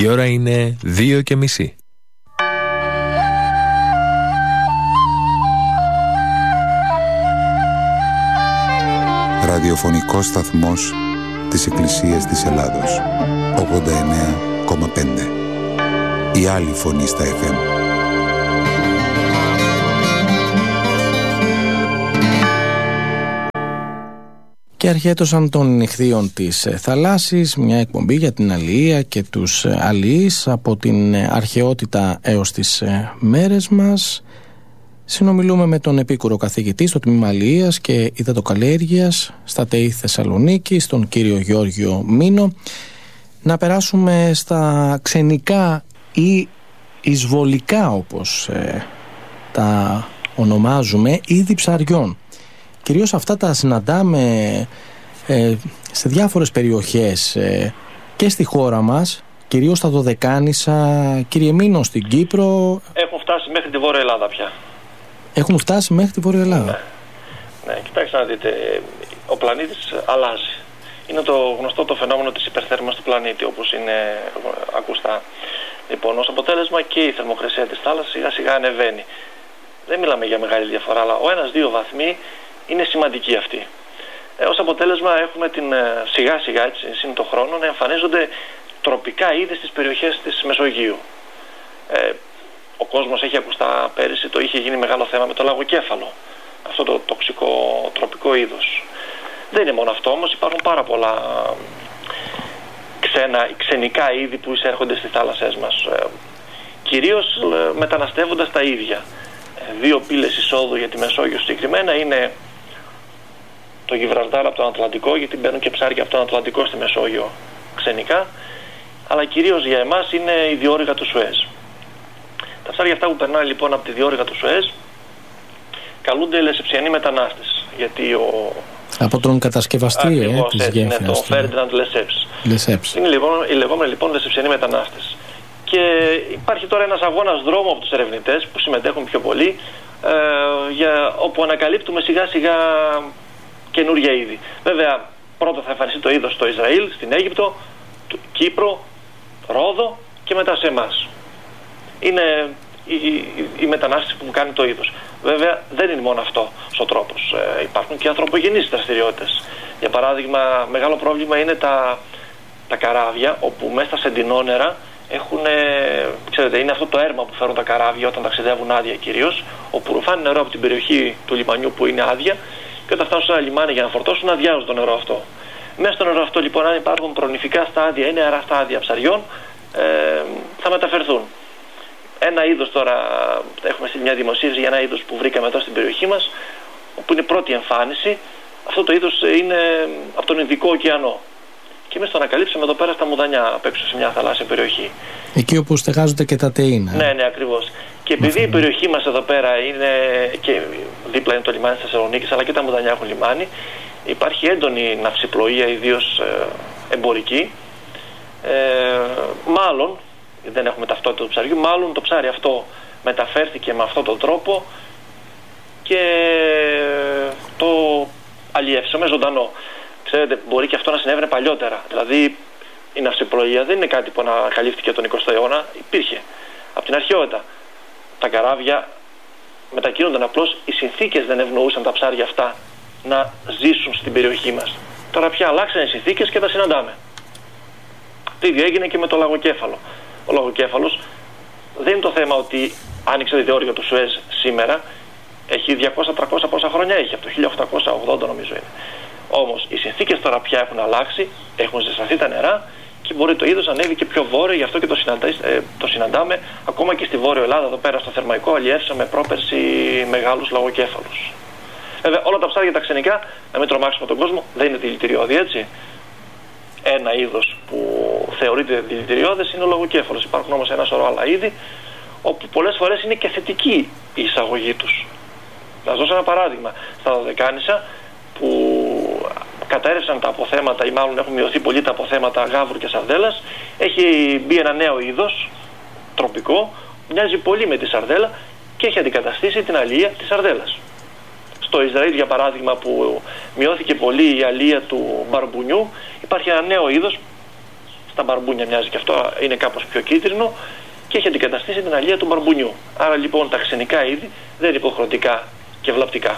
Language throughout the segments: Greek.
Η ώρα είναι 2:30. Ραδιοφωνικός σταθμός της Εκκλησίας της Ελλάδος, 89,5. Η άλλη φωνή στα FM. Και αρχέτωσαν των νυχθείων της θαλάσσης, μια εκπομπή για την αλληλεία και τους αλληλείς από την αρχαιότητα έως τις μέρες μας. Συνομιλούμε με τον επίκουρο καθηγητή στο τμήμα αλληλείας και υδατοκαλλιέργειας στα ΤΕΙ Θεσσαλονίκη, τον κύριο Γιώργιο Μήνο. Να περάσουμε στα ξενικά ή εισβολικά, όπως τα ονομάζουμε, είδη ψαριών. Κυρίως αυτά τα συναντάμε σε διάφορες περιοχές και στη χώρα μας, κυρίως στα Δωδεκάνησα. Κύριε Μήνο, στην Κύπρο έχουν φτάσει μέχρι τη Βόρεια Ελλάδα πια. Έχουν φτάσει μέχρι τη Βόρεια Ελλάδα. Ναι, κοιτάξτε να δείτε, ο πλανήτης αλλάζει. Είναι το γνωστό το φαινόμενο της υπερθέρμανσης του πλανήτη, όπως είναι ακουστά. Λοιπόν, ως αποτέλεσμα και η θερμοκρασία της θάλασσας σιγά σιγά ανεβαίνει. Δεν μιλάμε για μεγάλη διαφορά, αλλά ο 1-2 βαθμοί είναι σημαντική αυτή. Ως αποτέλεσμα έχουμε σιγά σιγά, έτσι, σύν το χρόνο, να εμφανίζονται τροπικά είδη στις περιοχές της Μεσογείου. Ο κόσμος έχει ακουστά πέρυσι, το είχε γίνει μεγάλο θέμα με το λαγοκέφαλο, αυτό το τοξικό τροπικό είδος. Δεν είναι μόνο αυτό όμως, υπάρχουν πάρα πολλά ξενικά είδη που εισέρχονται στις θάλασσές μας, κυρίως μεταναστεύοντας τα ίδια. Δύο πύλες εισόδου για τη Μεσόγειο συγκεκριμένα είναι το Γιβραλτάρ από τον Ατλαντικό, γιατί μπαίνουν και ψάρια από τον Ατλαντικό στη Μεσόγειο ξενικά, αλλά κυρίως για εμάς είναι η διόρυγα του Σουέζ. Τα ψάρια αυτά που περνάνε λοιπόν από τη διόρυγα του Σουέζ καλούνται λεσεψιανοί μετανάστες, γιατί από τον κατασκευαστή της γέφυρας, το Φέρντιναντ Λεσέψ. Είναι οι λεγόμενοι λοιπόν λεσεψιανοί μετανάστες. Και υπάρχει τώρα ένας αγώνας δρόμου από τους ερευνητές που συμμετέχουν πιο πολύ, όπου ανακαλύπτουμε σιγά σιγά καινούργια είδη. Βέβαια, πρώτα θα εμφανιστεί το είδος στο Ισραήλ, στην Αίγυπτο, Κύπρο, Ρόδο και μετά σε εμάς. Είναι οι μετανάστες που κάνει το είδος. Βέβαια, δεν είναι μόνο αυτό ο τρόπος. Υπάρχουν και ανθρωπογενείς δραστηριότητες. Για παράδειγμα, μεγάλο πρόβλημα είναι τα καράβια, όπου μέσα στα σεντινόνερα ξέρετε, είναι αυτό το έρμα που φέρουν τα καράβια όταν ταξιδεύουν άδεια κυρίως, όπου ρουφάνε νερό από την περιοχή του λιμανιού που είναι άδεια, και όταν φτάσουν σε ένα λιμάνι για να φορτώσουν, αδειάζουν το νερό αυτό. Μέσα στο νερό αυτό λοιπόν, αν υπάρχουν προνηφικά στάδια ή νεαρά στάδια ψαριών, θα μεταφερθούν. Ένα είδος τώρα, έχουμε στείλει μια δημοσίευση για ένα είδος που βρήκαμε εδώ στην περιοχή μας, όπου είναι πρώτη εμφάνιση. Αυτό το είδος είναι από τον Ινδικό ωκεανό. Και εμείς το ανακαλύψαμε εδώ πέρα στα Μουδανιά, απ' έξω σε μια θαλάσσια περιοχή. Εκεί όπου στεγάζονται και τα ΤΕΙ. Ναι, ακριβώς. Και επειδή η περιοχή μας εδώ πέρα είναι και δίπλα είναι το λιμάνι της Θεσσαλονίκης, αλλά και τα Μουδανιά έχουν λιμάνι, υπάρχει έντονη ναυσιπλοεία, ιδίως εμπορική. Μάλλον, δεν έχουμε ταυτότητα του ψαριού, μάλλον το ψάρι αυτό μεταφέρθηκε με αυτόν τον τρόπο και το αλλιεύσαμε ζωντανό. Ξέρετε, μπορεί και αυτό να συνέβαινε παλιότερα. Δηλαδή, η ναυσιπλοεία δεν είναι κάτι που ανακαλύφθηκε τον 20ο αιώνα. Υπήρχε από την αρχαιότητα. Τα καράβια μετακινούνταν, απλώς οι συνθήκες δεν ευνοούσαν τα ψάρια αυτά να ζήσουν στην περιοχή μας. Τώρα πια αλλάξαν οι συνθήκες και τα συναντάμε. Το ίδιο έγινε και με το λαγοκέφαλο. Ο λαγοκέφαλος δεν είναι το θέμα ότι άνοιξε τη διόρυγα του Σουέζ σήμερα. Έχει 200-300 πόσα χρόνια έχει, από το 1880 νομίζω είναι. Όμως οι συνθήκες τώρα πια έχουν αλλάξει, έχουν ζεσταθεί τα νερά και μπορεί το είδος να ανέβει και πιο βόρειο, γι' αυτό και το συναντάμε ακόμα και στη Βόρεια Ελλάδα. Εδώ πέρα στο Θερμαϊκό αλλιεύσαμε πρόπερση μεγάλους λαγοκέφαλους. Βέβαια, όλα τα ψάρια τα ξενικά, να μην τρομάξουμε τον κόσμο, δεν είναι δηλητηριώδη, έτσι. Ένα είδος που θεωρείται δηλητηριώδες είναι ο λαγοκέφαλος. Υπάρχουν όμως ένα σωρό άλλα είδη, όπου πολλές φορές είναι και θετική η εισαγωγή τους. Να σας δώσω ένα παράδειγμα. Στα Δωδεκάνησα, που κατέρευσαν τα αποθέματα ή μάλλον έχουν μειωθεί πολύ τα αποθέματα γάβρου και σαρδέλας, έχει μπει ένα νέο είδος τροπικό, μοιάζει πολύ με τη σαρδέλα και έχει αντικαταστήσει την αλία της σαρδέλας. Στο Ισραήλ, για παράδειγμα, που μειώθηκε πολύ η αλία του μπαρμπουνιού, υπάρχει ένα νέο είδος στα μπαρμπούνια μοιάζει και αυτό, είναι κάπως πιο κίτρινο και έχει αντικαταστήσει την αλεία του μπαρμπουνιού. Άρα λοιπόν τα ξενικά είδη δεν είναι υποχρεωτικά και βλαπτικά.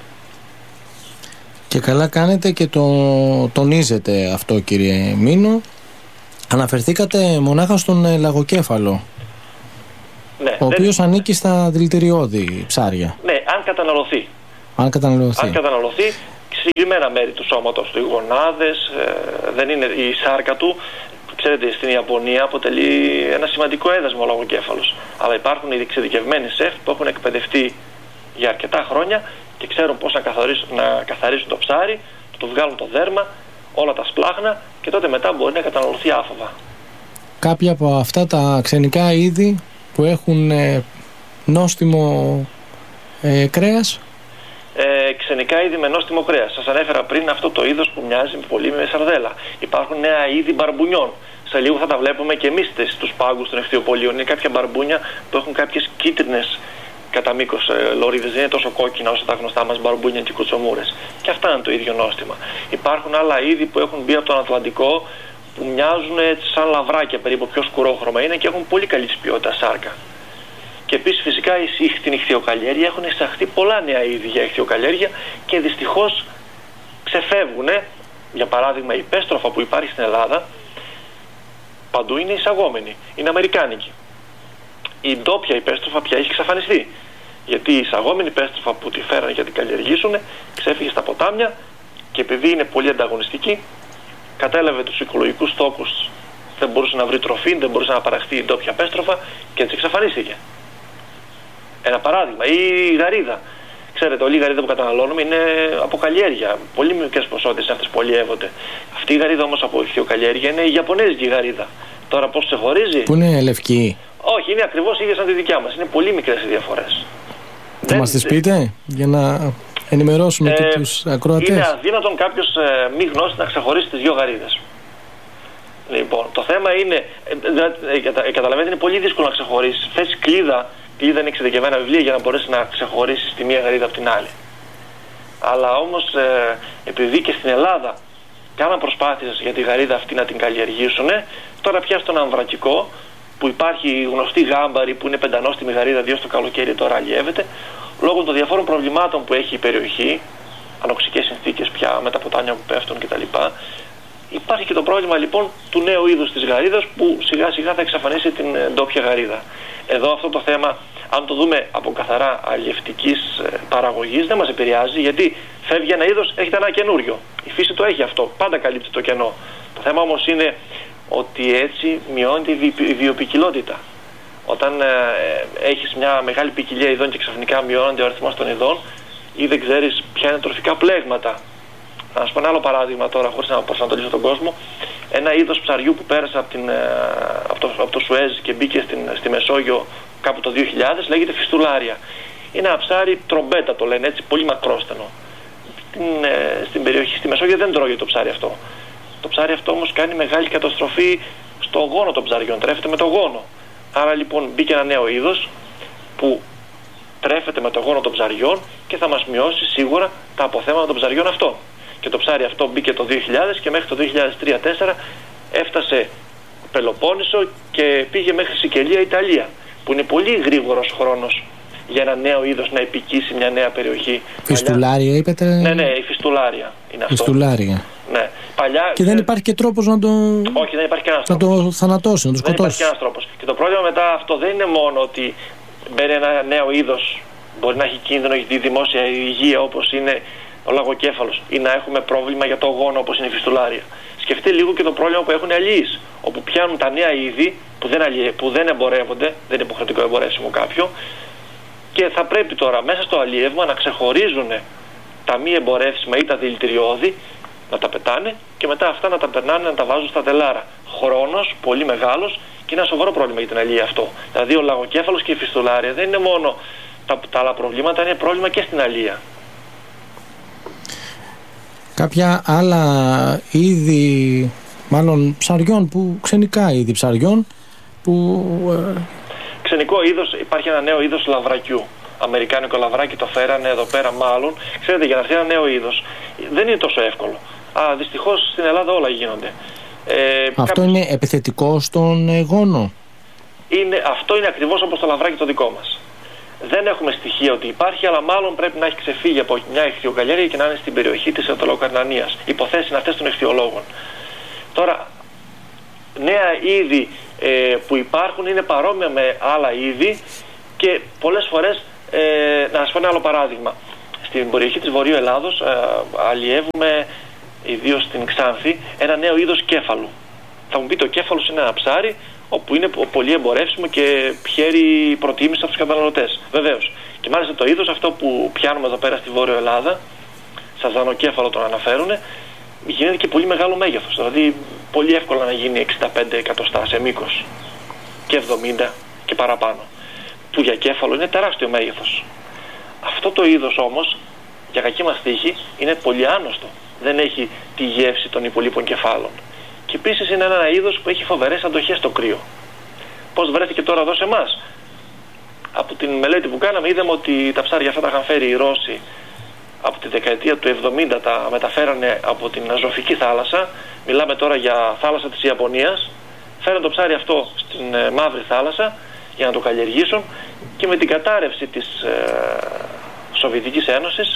Και καλά κάνετε και το τονίζετε αυτό, κύριε Μήνο. Αναφερθήκατε μονάχα στον λαγοκέφαλο, Ναι, ο οποίος ανήκει στα δηλητηριώδη ψάρια. Ναι, αν καταναλωθεί. Αν καταναλωθεί. Συγκεκριμένα μέρη του σώματος του, οι γονάδες, δεν είναι η σάρκα του. Ξέρετε, στην Ιαπωνία αποτελεί ένα σημαντικό έδασμα ο λαγοκέφαλος. Αλλά υπάρχουν οι εξειδικευμένοι σεφ που έχουν εκπαιδευτεί για αρκετά χρόνια και ξέρουν πώς να καθαρίσουν το ψάρι, το βγάλουν το δέρμα, όλα τα σπλάχνα και τότε μετά μπορεί να καταναλωθεί άφοβα. Κάποια από αυτά τα ξενικά είδη που έχουν νόστιμο κρέας. Ξενικά είδη με νόστιμο κρέας. Σας ανέφερα πριν αυτό το είδος που μοιάζει πολύ με σαρδέλα. Υπάρχουν νέα είδη μπαρμπουνιών. Σε λίγο θα τα βλέπουμε και εμείς στους πάγκους των εχθιοπολίων. Είναι κάποια μπαρμπούνια που έχουν κάποιες κίτρινες κατά μήκος λωρίδες. Δεν είναι τόσο κόκκινα όσο τα γνωστά μας μπαρμπούνια και κουτσομούρες. Και αυτά είναι το ίδιο νόστιμα. Υπάρχουν άλλα είδη που έχουν μπει από τον Ατλαντικό που μοιάζουν σαν λαβράκια, περίπου πιο σκουρόχρωμα είναι και έχουν πολύ καλή ποιότητα σάρκα. Και επίσης φυσικά στην ηχθειοκαλλιέργεια έχουν εισαχθεί πολλά νέα είδη για ηχθειοκαλλιέργεια και δυστυχώς ξεφεύγουν. Για παράδειγμα, η πέστροφα που υπάρχει στην Ελλάδα παντού είναι εισαγόμενη, είναι αμερικάνικη. Η ντόπια υπέστροφα πια έχει εξαφανιστεί. Γιατί η εισαγόμενη πέστροφα που τη φέρανε για την καλλιεργήσουν ξέφυγε στα ποτάμια και επειδή είναι πολύ ανταγωνιστική, κατέλαβε τους οικολογικούς στόχους. Δεν μπορούσε να βρει τροφή, δεν μπορούσε να παραχθεί η ντόπια πέστροφα και έτσι εξαφανίστηκε. Ένα παράδειγμα. Ή η γαρίδα. Ξέρετε, όλη η γαρίδα που καταναλώνουμε είναι από καλλιέργεια. Πολύ μικρές ποσότητες αυτές που αλλιεύονται. Αυτή η γαρίδα όμως από ηχθειοκαλλιέργεια είναι η ιαπωνέζικη γαρίδα. Τώρα πώς ξεχωρίζει? Που είναι λευκή. Όχι, είναι ακριβώς ίδια σαν τη δικιά μας. Είναι πολύ μικρές οι διαφορές. Θα μας τις πείτε για να ενημερώσουμε και τους ακροατές? Είναι αδύνατον κάποιος μη γνώση να ξεχωρίσει τις δύο γαρίδες. Λοιπόν, το θέμα είναι, καταλαβαίνετε, είναι πολύ δύσκολο να ξεχωρίσεις. Θες κλίδα είναι εξειδικευμένα βιβλία για να μπορέσει να ξεχωρίσεις τη μία γαρίδα από την άλλη. Αλλά όμως επειδή και στην Ελλάδα κάναν προσπάθειες για τη γαρίδα αυτή να την καλλιεργήσουν, τώρα πια στον Αμβρακικό που υπάρχει η γνωστή γάμπαρη που είναι πεντανόστιμη γαρίδα, ιδίως το καλοκαίρι τώρα αλλιεύεται, λόγω των διαφόρων προβλημάτων που έχει η περιοχή, ανοξικές συνθήκες πια με τα ποτάμια που πέφτουν κτλ. Υπάρχει και το πρόβλημα λοιπόν του νέου είδους της γαρίδας που σιγά σιγά θα εξαφανίσει την ντόπια γαρίδα. Εδώ αυτό το θέμα, αν το δούμε από καθαρά αλλιευτικής παραγωγής, δεν μας επηρεάζει, γιατί φεύγει ένα είδος, έχετε ένα καινούριο. Η φύση το έχει αυτό, πάντα καλύπτει το κενό. Το θέμα όμως είναι ότι έτσι μειώνεται η βιοποικιλότητα. Όταν έχεις μια μεγάλη ποικιλία ειδών και ξαφνικά μειώνεται ο αριθμός των ειδών ή δεν ξέρεις ποια είναι τροφικά πλέγματα. Να σας πω ένα άλλο παράδειγμα τώρα, χωρίς να προσανατολίσω τον κόσμο. Ένα είδος ψαριού που πέρασε από το Σουέζ και μπήκε στη Μεσόγειο κάπου το 2000 λέγεται φιστουλάρια. Είναι ένα ψάρι τρομπέτα, το λένε έτσι, πολύ μακρόστενο. Στην περιοχή, στη Μεσόγειο δεν τρώγεται το ψάρι αυτό. Το ψάρι αυτό όμως κάνει μεγάλη καταστροφή στο γόνο των ψαριών, τρέφεται με το γόνο. Άρα λοιπόν μπήκε ένα νέο είδος που τρέφεται με το γόνο των ψαριών και θα μας μειώσει σίγουρα τα αποθέματα των ψαριών αυτών. Και το ψάρι αυτό μπήκε το 2000 και μέχρι το 2003-2004 έφτασε Πελοπόννησο και πήγε μέχρι Σικελία, Ιταλία, που είναι πολύ γρήγορος χρόνος για ένα νέο είδος να επικίσει μια νέα περιοχή. Φιστουλάρια είπατε? Ναι, η φιστουλάρια είναι αυτό. Φιστουλάρια. Ναι. Παλιά, και δεν υπάρχει και τρόπος να το... Όχι, δεν υπάρχει κανένας τρόπος. Να το θανατώσει, να το σκοτώσει. Δεν υπάρχει κανένας τρόπος. Και το πρόβλημα μετά αυτό δεν είναι μόνο ότι μπαίνει ένα νέο είδος, μπορεί να έχει κίνδυνο για τη δημόσια υγεία όπως είναι ο λαγοκέφαλος, ή να έχουμε πρόβλημα για το γόνο όπως είναι η φιστουλάρια. Σκεφτείτε λίγο και το πρόβλημα που έχουν αλλιείς, όπου πιάνουν τα νέα είδη που δεν εμπορεύονται, δεν είναι υποχρεωτικό εμπορεύσιμο κάποιο, και θα πρέπει τώρα μέσα στο αλλιεύμα να ξεχωρίζουν τα μη εμπορεύσιμα ή τα δηλητηριώδη, να τα πετάνε και μετά αυτά να τα περνάνε, να τα βάζουν στα τελάρα. Χρόνος πολύ μεγάλος και είναι ένα σοβαρό πρόβλημα για την αλλιεία αυτό. Δηλαδή ο λαγοκέφαλος και η φιστουλάρια δεν είναι μόνο τα άλλα προβλήματα, είναι πρόβλημα και στην αλλιεία. Κάποια άλλα είδη, μάλλον ψαριών, ξενικά είδη ψαριών που... Ξενικό είδος, υπάρχει ένα νέο είδος λαβρακιού. Αμερικάνικο λαβράκι, το φέρανε εδώ πέρα μάλλον. Ξέρετε, για να έρθει ένα νέο είδος δεν είναι τόσο εύκολο. Δυστυχώς στην Ελλάδα όλα γίνονται. Αυτό είναι επιθετικό στον γόνο? Αυτό είναι ακριβώς όπως το λαβράκι το δικό μας. Δεν έχουμε στοιχεία ότι υπάρχει, αλλά μάλλον πρέπει να έχει ξεφύγει από μια ιχθυοκαλλιέργεια και να είναι στην περιοχή της Ατολοκαρνανίας. Υποθέσεις είναι αυτές των ιχθυολόγων. Τώρα, νέα είδη που υπάρχουν είναι παρόμοια με άλλα είδη και πολλές φορές, να σας πω ένα άλλο παράδειγμα. Στην περιοχή της Βορείου Ελλάδος αλλιεύουμε, ιδίως στην Ξάνθη, ένα νέο είδος κέφαλου. Θα μου πείτε, ο κέφαλος είναι ένα ψάρι όπου είναι πολύ εμπορεύσιμο και πιέρει προτίμηση από τους καταναλωτές. Βεβαίως. Και μάλιστα το είδος αυτό που πιάνουμε εδώ πέρα στη Βόρεια Ελλάδα, σαζανοκέφαλο τον αναφέρουν, γίνεται και πολύ μεγάλο μέγεθος. Δηλαδή πολύ εύκολα να γίνει 65 εκατοστά σε μήκος και 70 και παραπάνω. Που για κέφαλο είναι τεράστιο μέγεθος. Αυτό το είδος όμως, για κακή μας τύχη, είναι πολύ άνοστο. Δεν έχει τη γεύση των υπολείπων κεφάλων. Και επίσης είναι ένα είδος που έχει φοβερές αντοχές στο κρύο. Πώς βρέθηκε τώρα εδώ σε εμάς? Από την μελέτη που κάναμε είδαμε ότι τα ψάρια αυτά τα είχαν φέρει οι Ρώσοι από τη δεκαετία του 70, τα μεταφέρανε από την Αζωφική θάλασσα. Μιλάμε τώρα για θάλασσα της Ιαπωνίας. Φέραν το ψάρι αυτό στην Μαύρη θάλασσα για να το καλλιεργήσουν και με την κατάρρευση της Σοβιετικής Ένωσης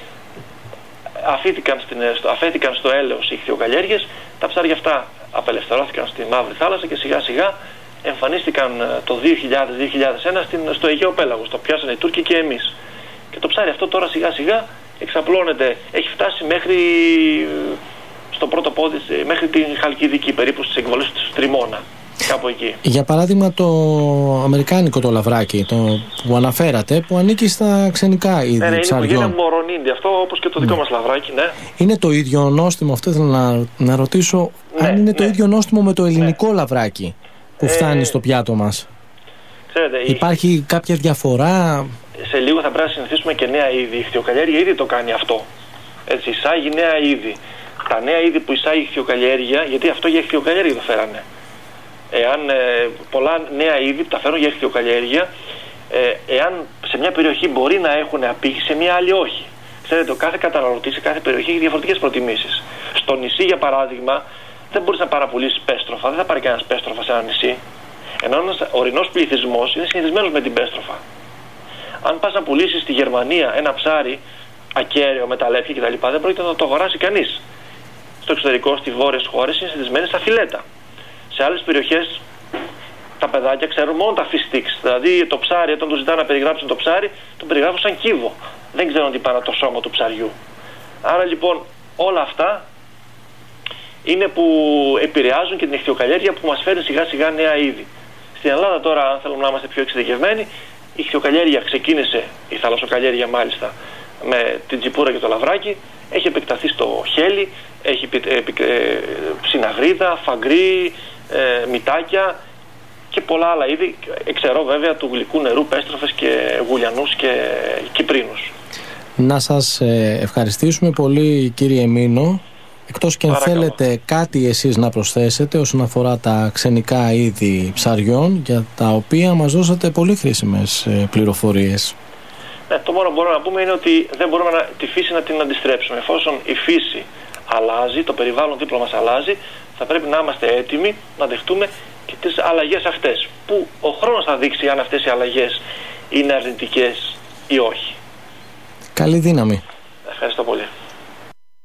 αφέθηκαν στο έλεος οι ιχθυοκαλλιέργειες. Τα ψάρια αυτά απελευθερώθηκαν στη Μαύρη θάλασσα και σιγά σιγά εμφανίστηκαν το 2000-2001 στο Αιγαίο Πέλαγος. Το πιάσανε οι Τούρκοι και εμείς. Και το ψάρι αυτό τώρα σιγά σιγά εξαπλώνεται. Έχει φτάσει μέχρι στο πρώτο πόδι, μέχρι την Χαλκιδική, περίπου στις εκβολές του Τριμώνα. Κάπου εκεί. Για παράδειγμα το αμερικάνικο το λαβράκι, το που αναφέρατε, που ανήκει στα ξενικά είδη ψαριών. Είναι οικογένεια Μορονίντι, αυτό όπως και το δικό μας λαβράκι, ναι. Είναι το ίδιο νόστιμο, αυτό ήθελα να ρωτήσω, αν είναι το ίδιο νόστιμο με το ελληνικό λαβράκι που φτάνει στο πιάτο μας? Ξέρετε, υπάρχει κάποια διαφορά? Σε λίγο θα πρέπει να συνηθίσουμε και νέα είδη. Η ιχθυοκαλλιέργεια ήδη το κάνει αυτό. Έτσι, εισάγει νέα είδη. Τα νέα είδη που εισάγει η ιχθυοκαλλιέργεια, γιατί αυτό για ιχθυοκαλλιέργεια το φέρανε. Εάν πολλά νέα είδη που τα φέρουν για ιχθυοκαλλιέργεια, εάν σε μια περιοχή μπορεί να έχουν απήχηση, σε μια άλλη όχι. Ξέρετε, ο κάθε καταναλωτής σε κάθε περιοχή έχει διαφορετικές προτιμήσεις. Στο νησί, για παράδειγμα, δεν μπορείς να παραπουλήσεις πέστροφα, δεν θα πάρει κανένας πέστροφα σε ένα νησί. Ενώ ένας ορεινός πληθυσμός είναι συνηθισμένος με την πέστροφα. Αν πας να πουλήσεις στη Γερμανία ένα ψάρι ακέραιο με τα λέπια κτλ., δεν πρόκειται να το αγοράσει κανείς. Στο εξωτερικό, στις βόρειες χώρες, είναι συνηθισμένοι στα φιλέτα. Σε άλλες περιοχές τα παιδάκια ξέρουν μόνο τα fish sticks. Δηλαδή το ψάρι, όταν του ζητάνε να περιγράψουν το ψάρι, το περιγράφουν σαν κύβο. Δεν ξέρουν τι πάνω από το σώμα του ψαριού. Άρα λοιπόν όλα αυτά είναι που επηρεάζουν και την ιχθυοκαλλιέργεια που μας φέρει σιγά σιγά νέα είδη. Στην Ελλάδα τώρα, αν θέλουμε να είμαστε πιο εξειδικευμένοι, η ιχθυοκαλλιέργεια ξεκίνησε, η θαλασσοκαλλιέργεια μάλιστα, με την τσιπούρα και το λαβράκι. Έχει επεκταθεί στο χέλι, έχει συναγρίδα, φαγκρί, μυτάκια και πολλά άλλα είδη, εξαιρώ βέβαια του γλυκού νερού, πέστροφες και γουλιανούς και κυπρίνους. Να σας ευχαριστήσουμε πολύ, κύριε Μίνο. Εκτός και αν θέλετε κάτι εσείς να προσθέσετε όσον αφορά τα ξενικά είδη ψαριών, για τα οποία μας δώσατε πολύ χρήσιμες πληροφορίες. Ναι, το μόνο που μπορούμε να πούμε είναι ότι δεν μπορούμε τη φύση να την αντιστρέψουμε. Εφόσον η φύση αλλάζει, το περιβάλλον δίπλα μας αλλάζει, θα πρέπει να είμαστε έτοιμοι να δεχτούμε και τις αλλαγές αυτές. Που ο χρόνος θα δείξει αν αυτές οι αλλαγές είναι αρνητικές ή όχι. Καλή δύναμη. Ευχαριστώ πολύ.